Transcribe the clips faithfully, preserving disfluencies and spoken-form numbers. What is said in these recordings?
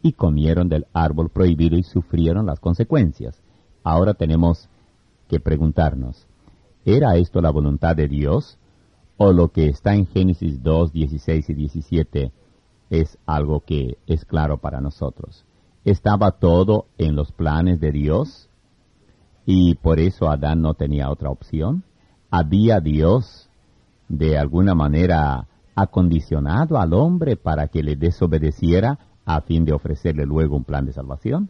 y comieron del árbol prohibido y sufrieron las consecuencias. Ahora tenemos que preguntarnos, ¿era esto la voluntad de Dios? ¿O lo que está en Génesis dos, dieciséis y diecisiete es algo que es claro para nosotros? ¿Estaba todo en los planes de Dios y por eso Adán no tenía otra opción? ¿Había Dios de alguna manera acondicionado al hombre para que le desobedeciera a fin de ofrecerle luego un plan de salvación?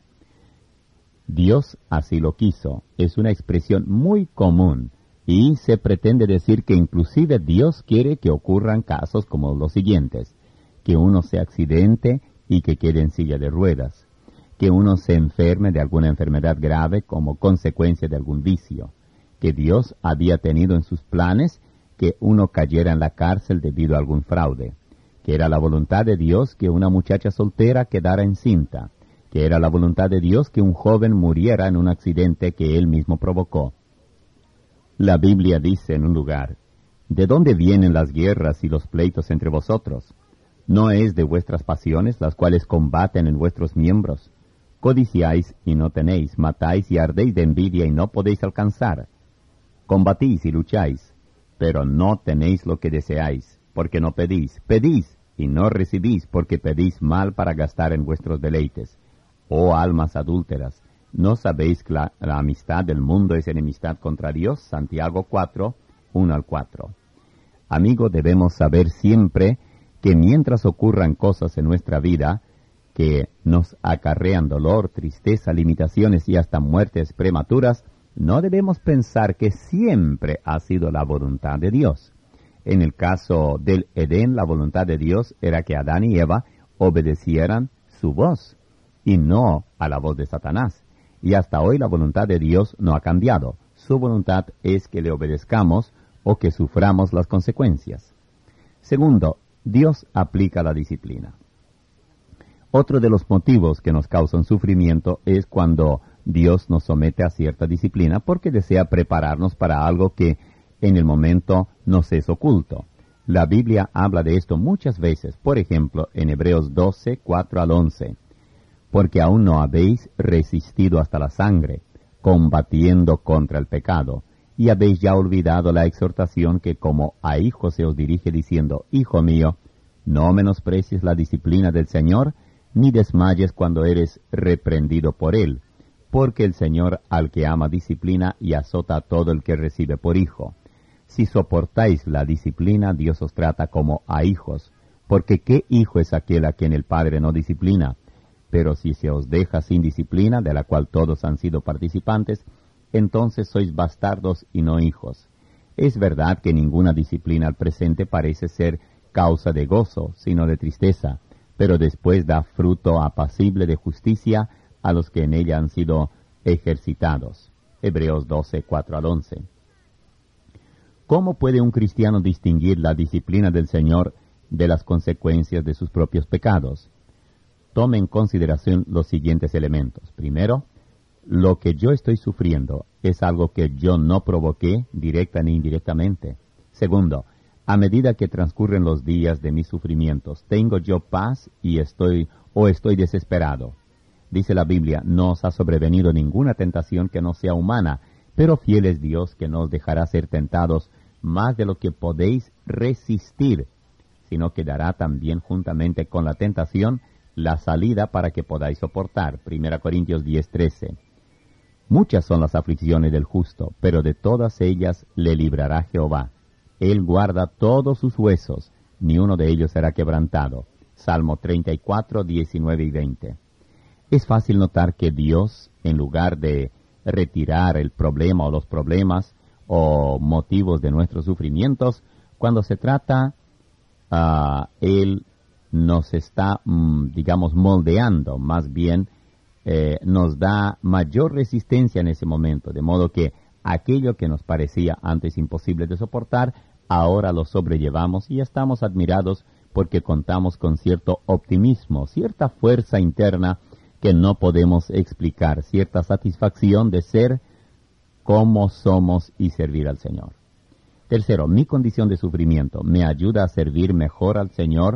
Dios así lo quiso. Es una expresión muy común y se pretende decir que inclusive Dios quiere que ocurran casos como los siguientes: que uno se accidente y que quede en silla de ruedas, que uno se enferme de alguna enfermedad grave como consecuencia de algún vicio, que Dios había tenido en sus planes que uno cayera en la cárcel debido a algún fraude, que era la voluntad de Dios que una muchacha soltera quedara encinta, que era la voluntad de Dios que un joven muriera en un accidente que él mismo provocó. La Biblia dice en un lugar: ¿de dónde vienen las guerras y los pleitos entre vosotros? ¿No es de vuestras pasiones las cuales combaten en vuestros miembros? Codiciáis y no tenéis, matáis y ardéis de envidia y no podéis alcanzar. Combatís y lucháis, pero no tenéis lo que deseáis, porque no pedís. Pedís y no recibís, porque pedís mal para gastar en vuestros deleites. Oh almas adúlteras, ¿no sabéis que la, la amistad del mundo es enemistad contra Dios? Santiago cuatro, uno al cuatro. Amigo, debemos saber siempre que mientras ocurran cosas en nuestra vida que nos acarrean dolor, tristeza, limitaciones y hasta muertes prematuras, no debemos pensar que siempre ha sido la voluntad de Dios. En el caso del Edén, la voluntad de Dios era que Adán y Eva obedecieran su voz y no a la voz de Satanás. Y hasta hoy la voluntad de Dios no ha cambiado. Su voluntad es que le obedezcamos o que suframos las consecuencias. Segundo, Dios aplica la disciplina. Otro de los motivos que nos causan sufrimiento es cuando Dios nos somete a cierta disciplina porque desea prepararnos para algo que en el momento nos es oculto. La Biblia habla de esto muchas veces, por ejemplo, en Hebreos doce, cuatro al once. Porque aún no habéis resistido hasta la sangre, combatiendo contra el pecado, y habéis ya olvidado la exhortación que como a hijos se os dirige diciendo: Hijo mío, no menosprecies la disciplina del Señor, ni desmayes cuando eres reprendido por Él, porque el Señor al que ama disciplina y azota a todo el que recibe por hijo. Si soportáis la disciplina, Dios os trata como a hijos, porque ¿qué hijo es aquel a quien el Padre no disciplina? Pero si se os deja sin disciplina, de la cual todos han sido participantes, entonces sois bastardos y no hijos. Es verdad que ninguna disciplina al presente parece ser causa de gozo, sino de tristeza, pero después da fruto apacible de justicia a los que en ella han sido ejercitados. Hebreos doce, cuatro al once. ¿Cómo puede un cristiano distinguir la disciplina del Señor de las consecuencias de sus propios pecados? Tome en consideración los siguientes elementos. Primero, lo que yo estoy sufriendo es algo que yo no provoqué directa ni indirectamente. Segundo, a medida que transcurren los días de mis sufrimientos, ¿tengo yo paz y estoy o estoy desesperado? Dice la Biblia: no os ha sobrevenido ninguna tentación que no sea humana, pero fiel es Dios que no os dejará ser tentados más de lo que podéis resistir, sino que dará también juntamente con la tentación la salida para que podáis soportar. Primera Corintios diez, trece. Muchas son las aflicciones del justo, pero de todas ellas le librará Jehová. Él guarda todos sus huesos, ni uno de ellos será quebrantado. Salmo treinta y cuatro, diecinueve y veinte. Es fácil notar que Dios, en lugar de retirar el problema o los problemas o motivos de nuestros sufrimientos, cuando se trata, uh, Él nos está, mm, digamos, moldeando, más bien eh, nos da mayor resistencia en ese momento, de modo que aquello que nos parecía antes imposible de soportar, ahora lo sobrellevamos y estamos admirados porque contamos con cierto optimismo, cierta fuerza interna que no podemos explicar, cierta satisfacción de ser como somos y servir al Señor. Tercero, mi condición de sufrimiento me ayuda a servir mejor al Señor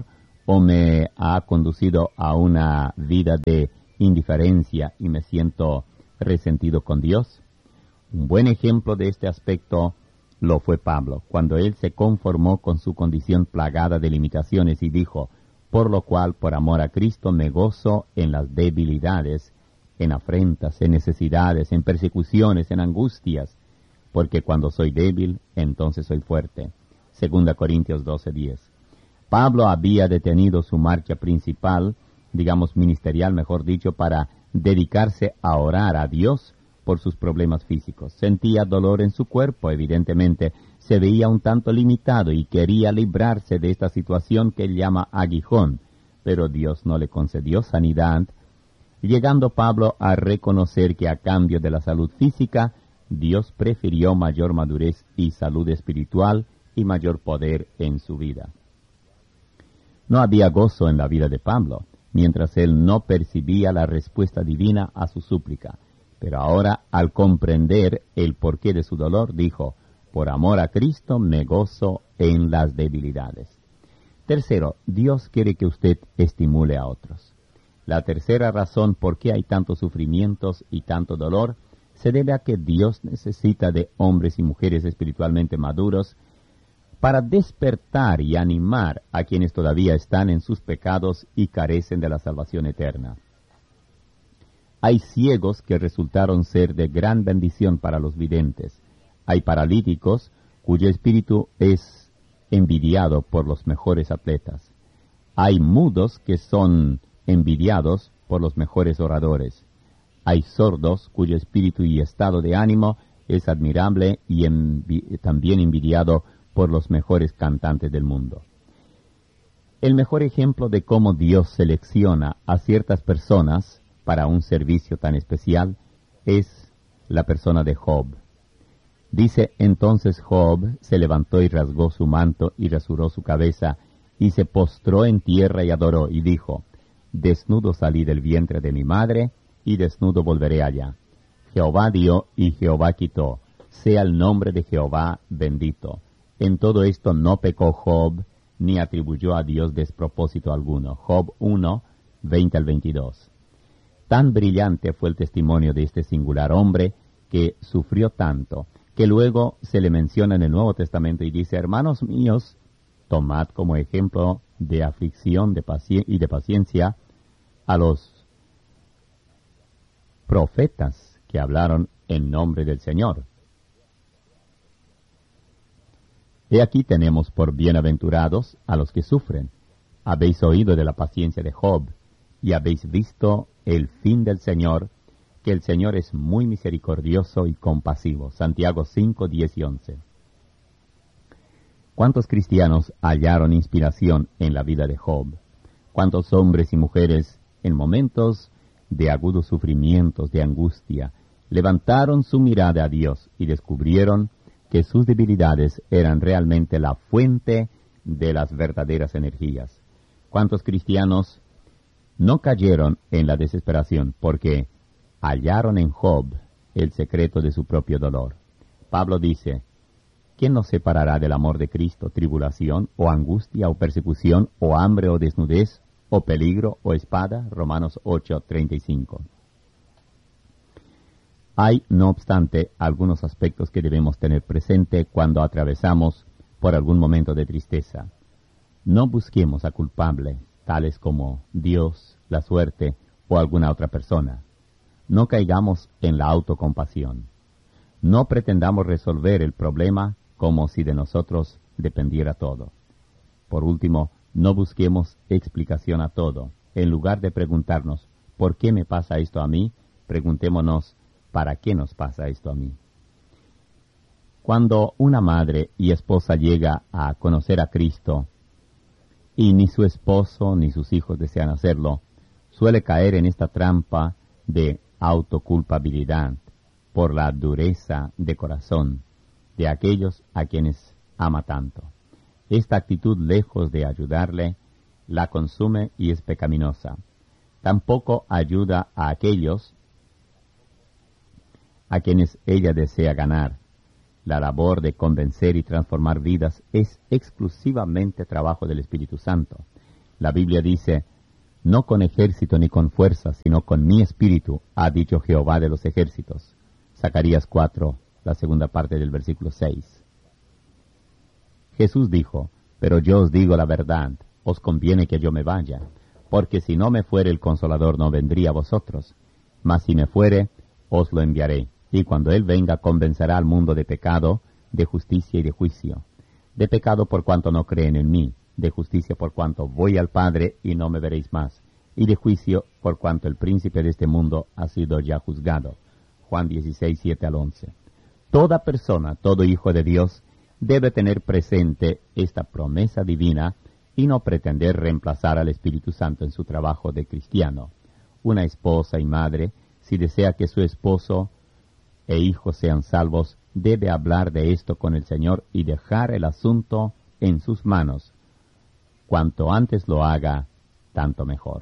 o me ha conducido a una vida de indiferencia y me siento resentido con Dios? Un buen ejemplo de este aspecto lo fue Pablo, cuando él se conformó con su condición plagada de limitaciones y dijo: por lo cual, por amor a Cristo, me gozo en las debilidades, en afrentas, en necesidades, en persecuciones, en angustias, porque cuando soy débil, entonces soy fuerte. Segunda Corintios doce diez. Pablo había detenido su marcha principal, digamos ministerial, mejor dicho, para dedicarse a orar a Dios por sus problemas físicos. Sentía dolor en su cuerpo, evidentemente, se veía un tanto limitado y quería librarse de esta situación que él llama aguijón, pero Dios no le concedió sanidad, llegando Pablo a reconocer que a cambio de la salud física, Dios prefirió mayor madurez y salud espiritual y mayor poder en su vida. No había gozo en la vida de Pablo, mientras él no percibía la respuesta divina a su súplica. Pero ahora, al comprender el porqué de su dolor, dijo: por amor a Cristo me gozo en las debilidades. Tercero, Dios quiere que usted estimule a otros. La tercera razón por qué hay tantos sufrimientos y tanto dolor se debe a que Dios necesita de hombres y mujeres espiritualmente maduros para despertar y animar a quienes todavía están en sus pecados y carecen de la salvación eterna. Hay ciegos que resultaron ser de gran bendición para los videntes. Hay paralíticos cuyo espíritu es envidiado por los mejores atletas. Hay mudos que son envidiados por los mejores oradores. Hay sordos cuyo espíritu y estado de ánimo es admirable y envi- también envidiado por los mejores cantantes del mundo. El mejor ejemplo de cómo Dios selecciona a ciertas personas para un servicio tan especial es la persona de Job. Dice: entonces Job se levantó y rasgó su manto y rasuró su cabeza y se postró en tierra y adoró y dijo: desnudo salí del vientre de mi madre y desnudo volveré allá. Jehová dio y Jehová quitó, sea el nombre de Jehová bendito. En todo esto no pecó Job, ni atribuyó a Dios despropósito alguno. Job uno, veinte al veintidós. Tan brillante fue el testimonio de este singular hombre que sufrió tanto, que luego se le menciona en el Nuevo Testamento y dice: hermanos míos, tomad como ejemplo de aflicción de paci- y de paciencia a los profetas que hablaron en nombre del Señor. He aquí tenemos por bienaventurados a los que sufren. Habéis oído de la paciencia de Job, y habéis visto el fin del Señor, que el Señor es muy misericordioso y compasivo. Santiago cinco, diez y once. ¿Cuántos cristianos hallaron inspiración en la vida de Job? ¿Cuántos hombres y mujeres, en momentos de agudos sufrimientos, de angustia, levantaron su mirada a Dios y descubrieron que sus debilidades eran realmente la fuente de las verdaderas energías? ¿Cuántos cristianos no cayeron en la desesperación porque hallaron en Job el secreto de su propio dolor? Pablo dice: ¿quién nos separará del amor de Cristo? ¿Tribulación, o angustia, o persecución, o hambre, o desnudez, o peligro, o espada? Romanos ocho, treinta y cinco. Hay, no obstante, algunos aspectos que debemos tener presente cuando atravesamos por algún momento de tristeza. No busquemos a culpables, tales como Dios, la suerte o alguna otra persona. No caigamos en la autocompasión. No pretendamos resolver el problema como si de nosotros dependiera todo. Por último, no busquemos explicación a todo. En lugar de preguntarnos, ¿por qué me pasa esto a mí?, preguntémonos, ¿para qué nos pasa esto a mí? Cuando una madre y esposa llega a conocer a Cristo, y ni su esposo ni sus hijos desean hacerlo, suele caer en esta trampa de autoculpabilidad por la dureza de corazón de aquellos a quienes ama tanto. Esta actitud, lejos de ayudarle, la consume y es pecaminosa. Tampoco ayuda a aquellos a quienes ella desea ganar. La labor de convencer y transformar vidas es exclusivamente trabajo del Espíritu Santo. La Biblia dice, no con ejército ni con fuerza, sino con mi espíritu, ha dicho Jehová de los ejércitos. Zacarías cuatro, la segunda parte del versículo seis. Jesús dijo, pero yo os digo la verdad, os conviene que yo me vaya, porque si no me fuere el Consolador no vendría a vosotros, mas si me fuere, os lo enviaré, y cuando Él venga convencerá al mundo de pecado, de justicia y de juicio. De pecado por cuanto no creen en mí, de justicia por cuanto voy al Padre y no me veréis más, y de juicio por cuanto el príncipe de este mundo ha sido ya juzgado. Juan dieciséis, siete al once. Toda persona, todo hijo de Dios, debe tener presente esta promesa divina y no pretender reemplazar al Espíritu Santo en su trabajo de cristiano. Una esposa y madre, si desea que su esposo e hijos sean salvos, debe hablar de esto con el Señor y dejar el asunto en sus manos. Cuanto antes lo haga, tanto mejor.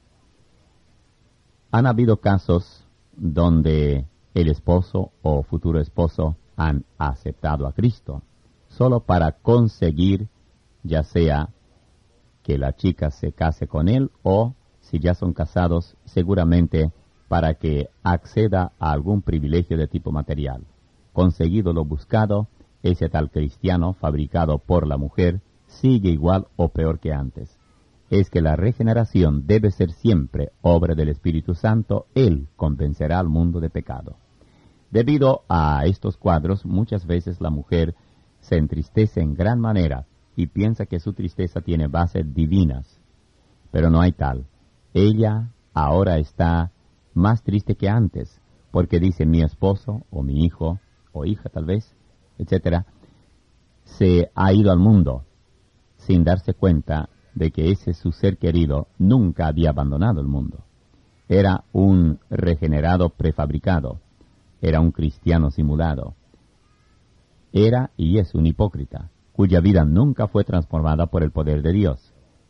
Han habido casos donde el esposo o futuro esposo han aceptado a Cristo, solo para conseguir, ya sea que la chica se case con él o, si ya son casados, seguramente para que acceda a algún privilegio de tipo material. Conseguido lo buscado, ese tal cristiano fabricado por la mujer sigue igual o peor que antes. Es que la regeneración debe ser siempre obra del Espíritu Santo. Él convencerá al mundo de pecado. Debido a estos cuadros, muchas veces la mujer se entristece en gran manera y piensa que su tristeza tiene bases divinas. Pero no hay tal. Ella ahora está más triste que antes, porque dice mi esposo, o mi hijo, o hija tal vez, etcétera, se ha ido al mundo, sin darse cuenta de que ese su ser querido nunca había abandonado el mundo. Era un regenerado prefabricado, era un cristiano simulado, era y es un hipócrita, cuya vida nunca fue transformada por el poder de Dios.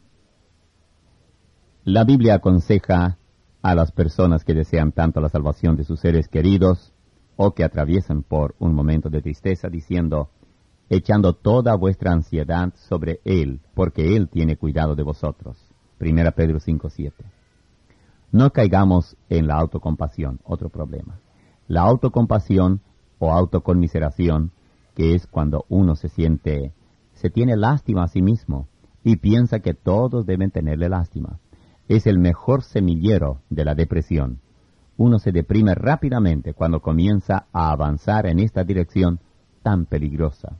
La Biblia aconseja a las personas que desean tanto la salvación de sus seres queridos o que atraviesan por un momento de tristeza, diciendo, echando toda vuestra ansiedad sobre Él, porque Él tiene cuidado de vosotros. Primera Pedro cinco, siete. No caigamos en la autocompasión, otro problema. La autocompasión o autoconmiseración, que es cuando uno se siente, se tiene lástima a sí mismo y piensa que todos deben tenerle lástima, es el mejor semillero de la depresión. Uno se deprime rápidamente cuando comienza a avanzar en esta dirección tan peligrosa.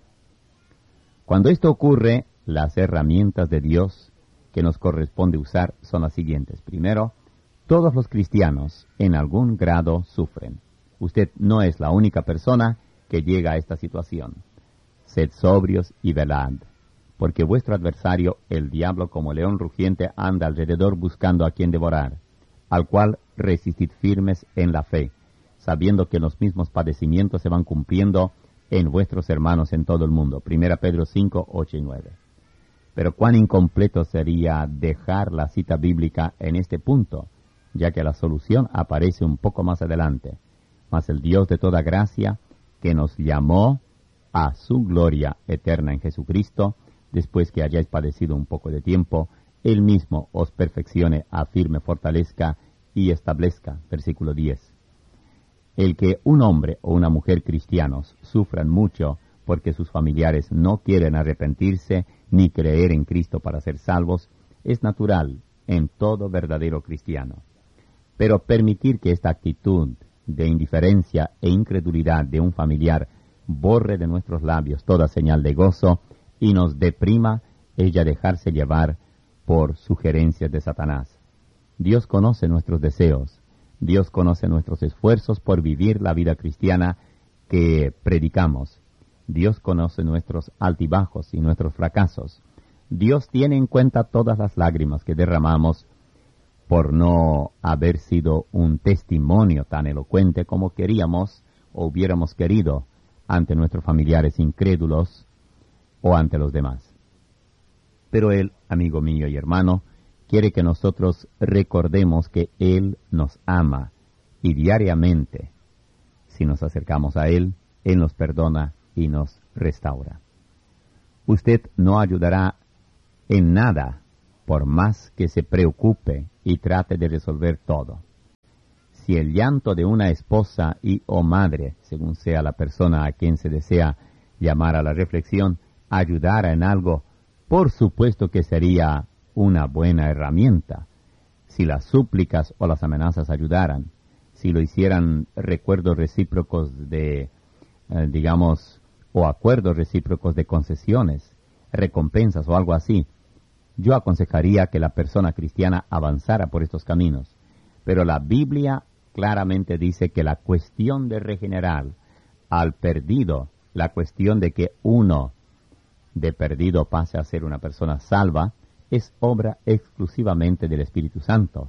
Cuando esto ocurre, las herramientas de Dios que nos corresponde usar son las siguientes. Primero, todos los cristianos en algún grado sufren. Usted no es la única persona que llega a esta situación. Sed sobrios y velad, porque vuestro adversario, el diablo, como león rugiente, anda alrededor buscando a quien devorar, al cual resistid firmes en la fe, sabiendo que los mismos padecimientos se van cumpliendo en vuestros hermanos en todo el mundo. Primera Pedro cinco, ocho y nueve. Pero cuán incompleto sería dejar la cita bíblica en este punto, ya que la solución aparece un poco más adelante. Mas el Dios de toda gracia, que nos llamó a su gloria eterna en Jesucristo, después que hayáis padecido un poco de tiempo, Él mismo os perfeccione, afirme, fortalezca y establezca. Versículo diez. El que un hombre o una mujer cristianos sufran mucho porque sus familiares no quieren arrepentirse ni creer en Cristo para ser salvos, es natural en todo verdadero cristiano. Pero permitir que esta actitud de indiferencia e incredulidad de un familiar borre de nuestros labios toda señal de gozo y nos deprima es ya dejarse llevar por sugerencias de Satanás. Dios conoce nuestros deseos, Dios conoce nuestros esfuerzos por vivir la vida cristiana que predicamos. Dios conoce nuestros altibajos y nuestros fracasos. Dios tiene en cuenta todas las lágrimas que derramamos por no haber sido un testimonio tan elocuente como queríamos o hubiéramos querido ante nuestros familiares incrédulos o ante los demás. Pero Él, amigo mío y hermano, quiere que nosotros recordemos que Él nos ama y diariamente, si nos acercamos a Él, Él nos perdona y nos restaura. Usted no ayudará en nada por más que se preocupe y trate de resolver todo. Si el llanto de una esposa y o madre, según sea la persona a quien se desea llamar a la reflexión, ayudara en algo, por supuesto que sería una buena herramienta. Si las súplicas o las amenazas ayudaran, si lo hicieran recuerdos recíprocos de, eh, digamos, o acuerdos recíprocos de concesiones, recompensas o algo así, yo aconsejaría que la persona cristiana avanzara por estos caminos. Pero la Biblia claramente dice que la cuestión de regenerar al perdido, la cuestión de que uno de perdido pase a ser una persona salva, es obra exclusivamente del Espíritu Santo.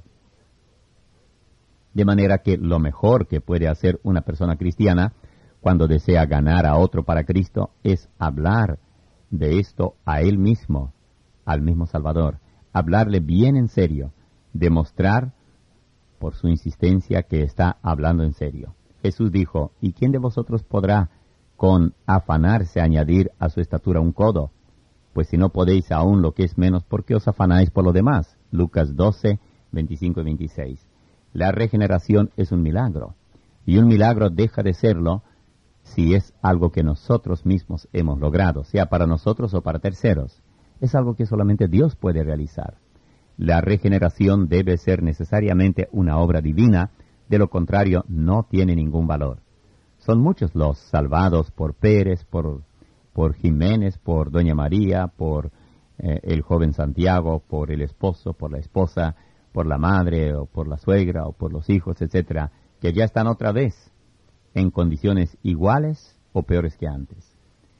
De manera que lo mejor que puede hacer una persona cristiana cuando desea ganar a otro para Cristo es hablar de esto a él mismo, al mismo Salvador, hablarle bien en serio, demostrar por su insistencia que está hablando en serio. Jesús dijo, ¿y quién de vosotros podrá con afanarse añadir a su estatura un codo? Pues si no podéis aún lo que es menos, ¿por qué os afanáis por lo demás? Lucas doce, veinticinco y veintiséis. La regeneración es un milagro, y un milagro deja de serlo si es algo que nosotros mismos hemos logrado, sea para nosotros o para terceros. Es algo que solamente Dios puede realizar. La regeneración debe ser necesariamente una obra divina, de lo contrario no tiene ningún valor. Son muchos los salvados por Pérez, por, por Jiménez, por Doña María, por eh, el joven Santiago, por el esposo, por la esposa, por la madre, o por la suegra, o por los hijos, etcétera, que ya están otra vez en condiciones iguales o peores que antes.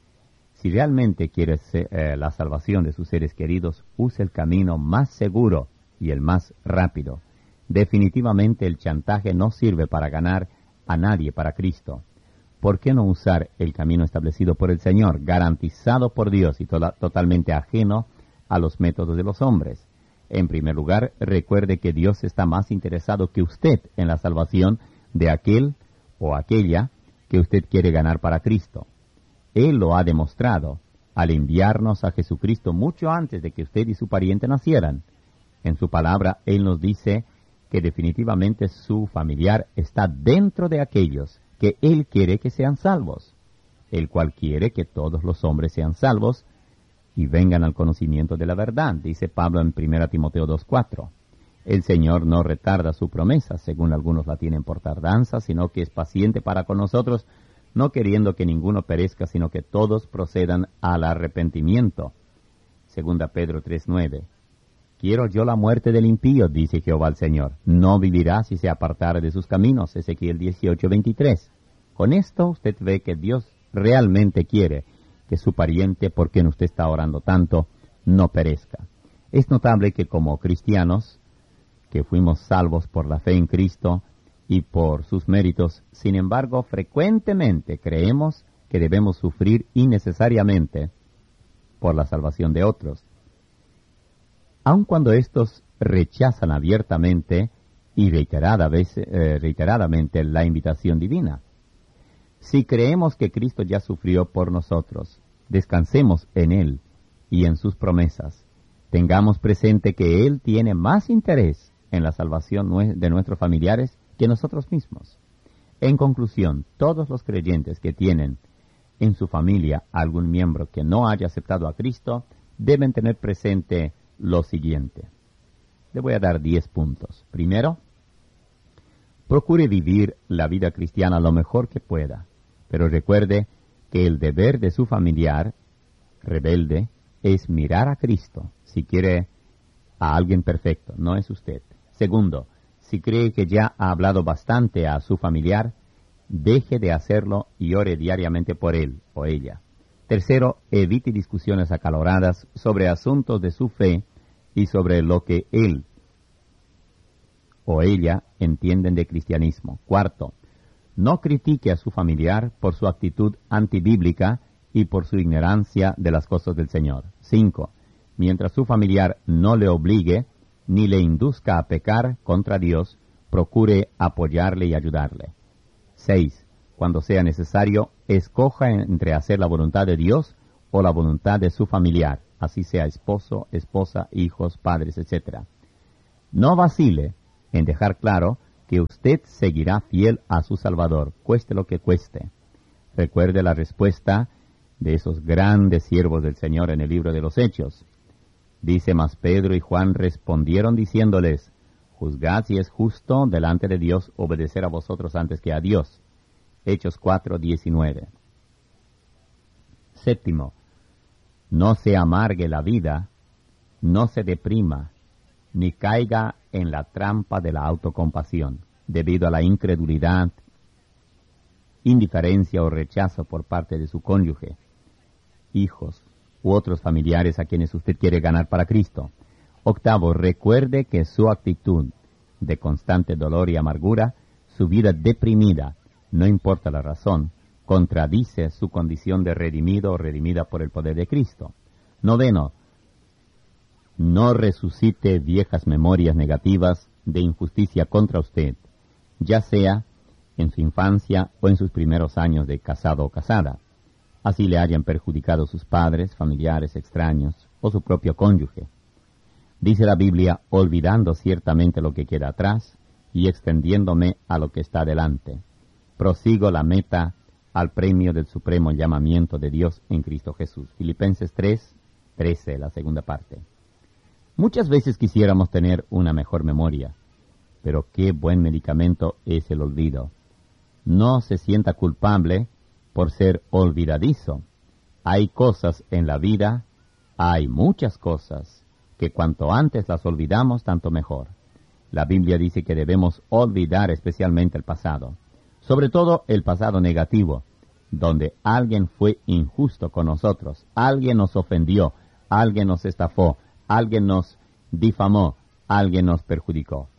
Si realmente quieres eh, la salvación de sus seres queridos, use el camino más seguro y el más rápido. Definitivamente el chantaje no sirve para ganar a nadie para Cristo. ¿Por qué no usar el camino establecido por el Señor, garantizado por Dios y to- totalmente ajeno a los métodos de los hombres? En primer lugar, recuerde que Dios está más interesado que usted en la salvación de aquel o aquella que usted quiere ganar para Cristo. Él lo ha demostrado al enviarnos a Jesucristo mucho antes de que usted y su pariente nacieran. En su palabra, Él nos dice que definitivamente su familiar está dentro de aquellos que Él quiere que sean salvos, el cual quiere que todos los hombres sean salvos y vengan al conocimiento de la verdad, dice Pablo en primera Timoteo dos cuatro. El Señor no retarda su promesa, según algunos la tienen por tardanza, sino que es paciente para con nosotros, no queriendo que ninguno perezca, sino que todos procedan al arrepentimiento. Segunda Pedro tres nueve. Quiero yo la muerte del impío, dice Jehová el Señor. No vivirá si se apartare de sus caminos. Ezequiel dieciocho veintitrés. Con esto usted ve que Dios realmente quiere que su pariente, por quien usted está orando tanto, no perezca. Es notable que como cristianos, que fuimos salvos por la fe en Cristo y por sus méritos, sin embargo, frecuentemente creemos que debemos sufrir innecesariamente por la salvación de otros, aun cuando éstos rechazan abiertamente y reiterada vez, eh, reiteradamente la invitación divina. Si creemos que Cristo ya sufrió por nosotros, descansemos en Él y en sus promesas. Tengamos presente que Él tiene más interés en la salvación de nuestros familiares que nosotros mismos. En conclusión, todos los creyentes que tienen en su familia algún miembro que no haya aceptado a Cristo deben tener presente lo siguiente. Le voy a dar diez puntos. Primero, procure vivir la vida cristiana lo mejor que pueda, pero recuerde que el deber de su familiar rebelde es mirar a Cristo si quiere a alguien perfecto, no es usted. Segundo, si cree que ya ha hablado bastante a su familiar, deje de hacerlo y ore diariamente por él o ella. Tercero, evite discusiones acaloradas sobre asuntos de su fe y sobre lo que él o ella entienden de cristianismo. Cuarto, no critique a su familiar por su actitud antibíblica y por su ignorancia de las cosas del Señor. Cinco, mientras su familiar no le obligue ni le induzca a pecar contra Dios, procure apoyarle y ayudarle. Seis, cuando sea necesario, escoja entre hacer la voluntad de Dios o la voluntad de su familiar, así sea esposo, esposa, hijos, padres, etcétera. No vacile en dejar claro que usted seguirá fiel a su Salvador, cueste lo que cueste. Recuerde la respuesta de esos grandes siervos del Señor en el libro de los Hechos. Dice: mas Pedro y Juan respondieron diciéndoles: juzgad si es justo delante de Dios obedecer a vosotros antes que a Dios. Hechos cuatro, diecinueve. Séptimo, no se amargue la vida, no se deprima, ni caiga en la trampa de la autocompasión, debido a la incredulidad, indiferencia o rechazo por parte de su cónyuge, hijos u otros familiares a quienes usted quiere ganar para Cristo. Octavo, recuerde que su actitud de constante dolor y amargura, su vida deprimida, no importa la razón, contradice su condición de redimido o redimida por el poder de Cristo. Noveno, no resucite viejas memorias negativas de injusticia contra usted, ya sea en su infancia o en sus primeros años de casado o casada. Así le hayan perjudicado sus padres, familiares, extraños o su propio cónyuge. Dice la Biblia: olvidando ciertamente lo que queda atrás y extendiéndome a lo que está delante, prosigo la meta al premio del supremo llamamiento de Dios en Cristo Jesús. Filipenses tres, trece, la segunda parte. Muchas veces quisiéramos tener una mejor memoria, pero qué buen medicamento es el olvido. No se sienta culpable por ser olvidadizo. Hay cosas en la vida, hay muchas cosas, que cuanto antes las olvidamos, tanto mejor. La Biblia dice que debemos olvidar especialmente el pasado, sobre todo el pasado negativo, donde alguien fue injusto con nosotros, alguien nos ofendió, alguien nos estafó, alguien nos difamó, alguien nos perjudicó.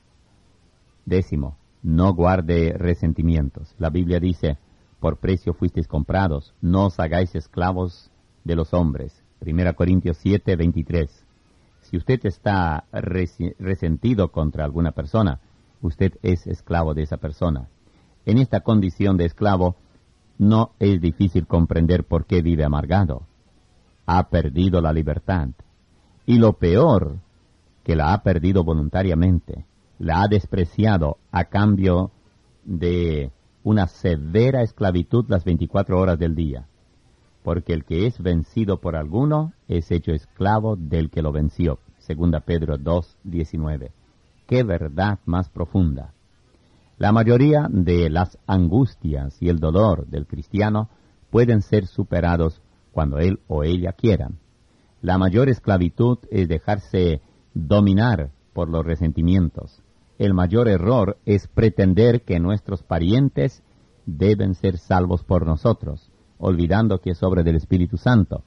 Décimo, no guarde resentimientos. La Biblia dice: por precio fuisteis comprados, no os hagáis esclavos de los hombres. Primera Corintios siete, veintitrés. Si usted está res- resentido contra alguna persona, usted es esclavo de esa persona. En esta condición de esclavo, no es difícil comprender por qué vive amargado. Ha perdido la libertad. Y lo peor, que la ha perdido voluntariamente. La ha despreciado a cambio de una severa esclavitud las veinticuatro horas del día. Porque el que es vencido por alguno es hecho esclavo del que lo venció. Segunda Pedro dos, diecinueve. ¡Qué verdad más profunda! La mayoría de las angustias y el dolor del cristiano pueden ser superados cuando él o ella quieran. La mayor esclavitud es dejarse dominar por los resentimientos. El mayor error es pretender que nuestros parientes deben ser salvos por nosotros, olvidando que es obra del Espíritu Santo.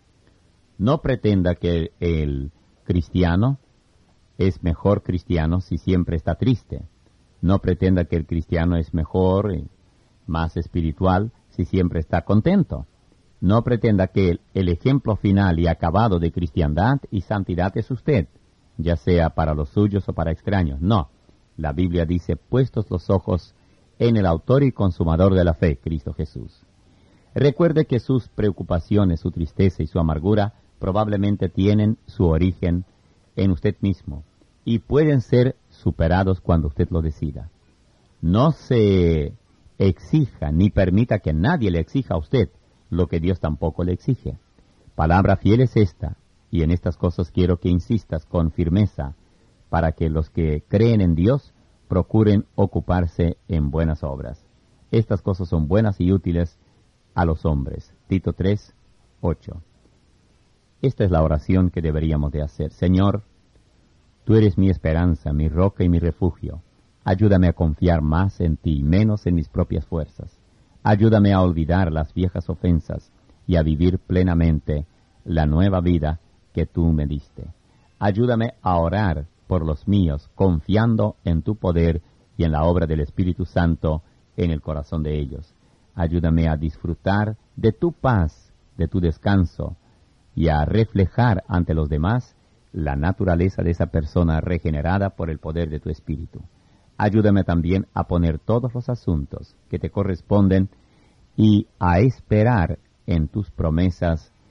No pretenda que el cristiano es mejor cristiano si siempre está triste. No pretenda que el cristiano es mejor y más espiritual si siempre está contento. No pretenda que el, el ejemplo final y acabado de cristiandad y santidad es usted, ya sea para los suyos o para extraños. No, la Biblia dice: puestos los ojos en el autor y consumador de la fe, Cristo Jesús. Recuerde que sus preocupaciones, su tristeza y su amargura probablemente tienen su origen en usted mismo y pueden ser superados cuando usted lo decida. No se exija ni permita que nadie le exija a usted lo que Dios tampoco le exige. Palabra fiel es esta, y en estas cosas quiero que insistas con firmeza, para que los que creen en Dios procuren ocuparse en buenas obras. Estas cosas son buenas y útiles a los hombres. Tito tres, ocho. Esta es la oración que deberíamos de hacer. Señor, tú eres mi esperanza, mi roca y mi refugio. Ayúdame a confiar más en ti y menos en mis propias fuerzas. Ayúdame a olvidar las viejas ofensas y a vivir plenamente la nueva vida que tú me diste. Ayúdame a orar por los míos, confiando en tu poder y en la obra del Espíritu Santo en el corazón de ellos. Ayúdame a disfrutar de tu paz, de tu descanso, y a reflejar ante los demás la naturaleza de esa persona regenerada por el poder de tu Espíritu. Ayúdame también a poner todos los asuntos que te corresponden y a esperar en tus promesas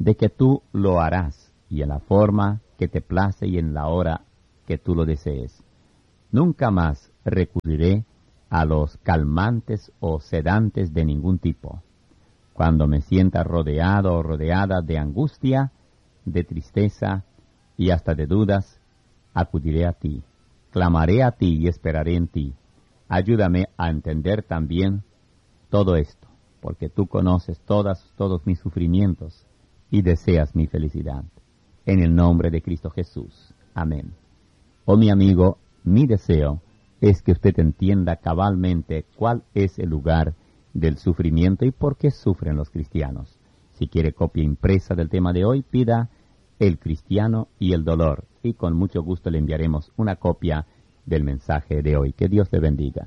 de que tú lo harás, y en la forma que te place y en la hora que tú lo desees. Nunca más recurriré a los calmantes o sedantes de ningún tipo. Cuando me sienta rodeado o rodeada de angustia, de tristeza y hasta de dudas, acudiré a ti. Clamaré a ti y esperaré en ti. Ayúdame a entender también todo esto, porque tú conoces todas, todos mis sufrimientos y deseas mi felicidad. En el nombre de Cristo Jesús. Amén. Oh mi amigo, mi deseo es que usted entienda cabalmente cuál es el lugar del sufrimiento y por qué sufren los cristianos. Si quiere copia impresa del tema de hoy, pida El cristiano y el dolor, y con mucho gusto le enviaremos una copia del mensaje de hoy. Que Dios le bendiga.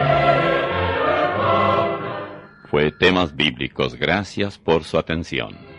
Fue Temas Bíblicos. Gracias por su atención.